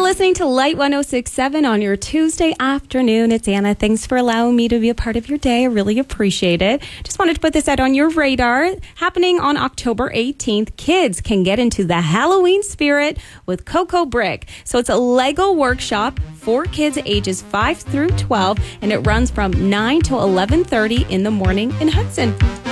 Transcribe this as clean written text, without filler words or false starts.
listening to Light 106.7 on your Tuesday afternoon. It's Anna. Thanks for allowing me to be a part of your day. I really appreciate it. Just wanted to put this out on your radar. Happening on October 18th, kids can get into the Halloween spirit with Coco Brick. So it's a Lego workshop for kids ages 5 through 12, and it runs from 9 to 11:30 in the morning in Hudson.